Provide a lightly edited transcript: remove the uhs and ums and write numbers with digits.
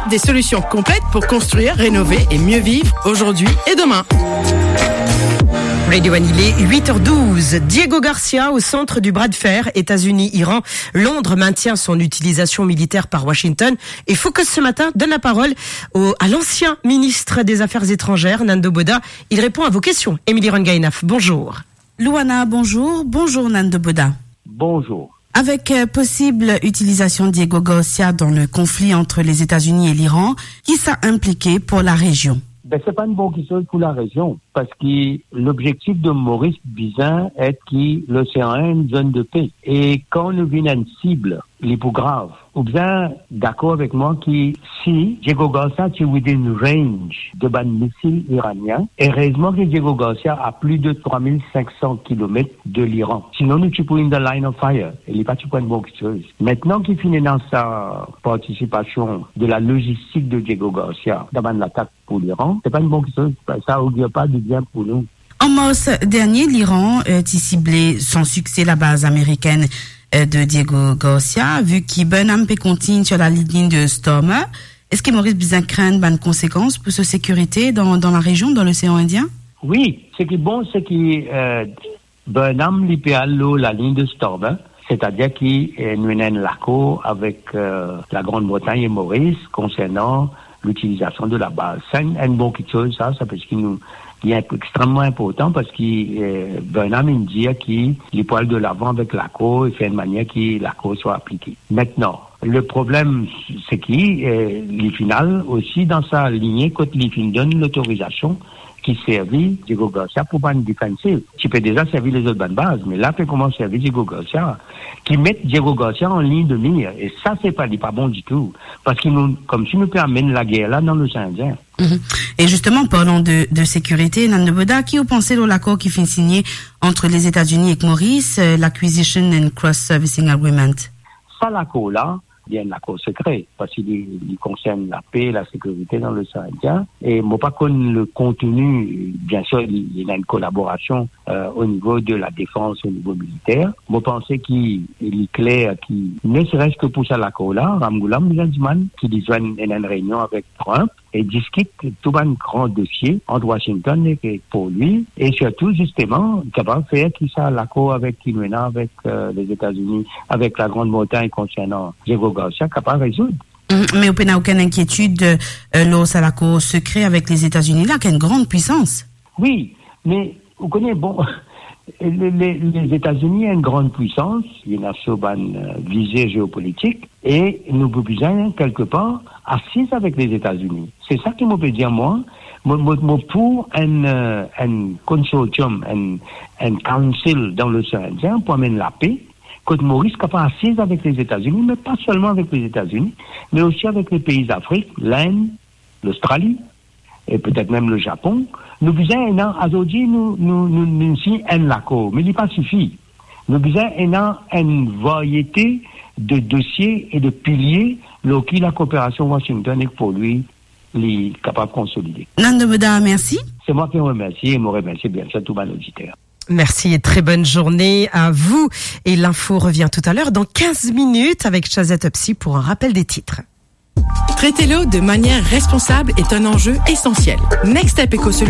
des solutions complètes pour construire, rénover et mieux vivre aujourd'hui et demain. Radio One, il est 8h12. Diego Garcia au centre du bras de fer, États-Unis-Iran. Londres maintient son utilisation militaire par Washington. Et Focus ce matin donne la parole à l'ancien ministre des Affaires étrangères, Nando Boda. Il répond à vos questions. Émilie Rongainaf, bonjour. Louana, bonjour. Bonjour Nando Boda. Bonjour. Avec possible utilisation de Diego Garcia dans le conflit entre les États-Unis et l'Iran, qui ça impliqué pour la région? C'est pas une bonne question pour la région, parce que l'objectif de Maurice Bizin est que l'océan est une zone de paix. Et quand nous vient une cible, les plus graves, vous êtes d'accord avec moi que si Diego Garcia est within range de ban missile iranien, heureusement que Diego Garcia a plus de 3500 km de l'Iran. Sinon, nous sommes in the line of fire. Il n'est pas une bonne chose. Maintenant qu'il finit dans sa participation de la logistique de Diego Garcia dans l'attaque pour l'Iran, c'est pas une bonne chose. Ça augure pas du bien pour nous. En mars dernier, l'Iran a ciblé sans succès la base américaine de Diego Garcia, vu qu'il continue sur la ligne de Stormer. Est-ce que Maurice Bizin craint une conséquence pour sa sécurité dans la région, dans l'océan Indien? Oui, ce qui est bon, c'est que Burnham l'IPALO, la ligne de Stormer, c'est-à-dire qu'il nous a un accord avec la Grande-Bretagne et Maurice concernant l'utilisation de la base. C'est une bonne chose, ça parce qu'il nous est extrêmement important parce que Burnham il dit qu'il peut aller de l'avant avec l'accord et faire de manière que l'accord soit appliqué. Maintenant, le problème, c'est qu'il final aussi dans sa lignée, quand il donne l'autorisation qui servit Diego Garcia pour une défensive. Tu peux déjà servir les autres bonnes bases, mais là, tu peux commencer à servir Diego Garcia, qui met Diego Garcia en ligne de mire. Et ça, c'est pas bon du tout. Parce qu'il nous, comme si nous peut amener la guerre là dans l'océan Indien. Et justement, parlons de sécurité, Nando Boda, qui vous pensez de l'accord qui fait signer entre les États-Unis et Maurice, l'Acquisition and Cross-Servicing Agreement? Ça, l'accord là, il y a un accord secret, parce qu'il concerne la paix et la sécurité dans l'océan Indien. Et moi, pas comme le contenu, bien sûr, il y a une collaboration au niveau de la défense, au niveau militaire. Moi, je pense qu'il est clair, qu'il ne serait-ce que pour ça l'accord-là, Ramgoulam Bilandiman, qui disait une réunion avec Trump, et discute tout un grand dossier entre Washington et pour lui, et surtout, justement, capable de faire qui ça, l'accord avec Kinwena, avec les États-Unis, avec la Grande-Bretagne concernant Diego Garcia, capable de résoudre. Mais vous n'avez aucune inquiétude lors de l'accord secret avec les États-Unis, là, qui a une grande puissance. Oui, mais vous connaissez, bon, les États-Unis ont une grande puissance, il y a une visée géopolitique, et nous pouvons besoin, quelque part, assis avec les États-Unis. C'est ça qui me peut dire, moi, pour un consortium, un council dans l'océan Indien, pour amener la paix, que Maurice soit pas assis avec les États-Unis, mais pas seulement avec les États-Unis, mais aussi avec les pays d'Afrique, l'Inde, l'Australie, et peut-être même le Japon. Nous besoin aujourd'hui nous signons un accord, mais il n'est pas suffit. Nous besoin une variété de dossiers et de piliers qui la coopération Washington est pour lui les capable de consolider. Nando Boda, merci. C'est moi qui vous remercie et me remercie bien sûr tous mes auditeurs. Merci et très bonne journée à vous. Et l'info revient tout à l'heure dans 15 minutes avec Chazette Upsi pour un rappel des titres. Traiter l'eau de manière responsable est un enjeu essentiel. Next Step Eco